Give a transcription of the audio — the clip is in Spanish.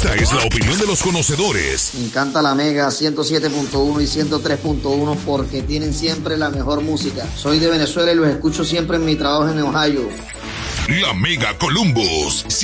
Esta es la opinión de los conocedores. Me encanta la Mega 107.1 y 103.1 porque tienen siempre la mejor música. Soy de Venezuela y los escucho siempre en mi trabajo en Ohio. La Mega Columbus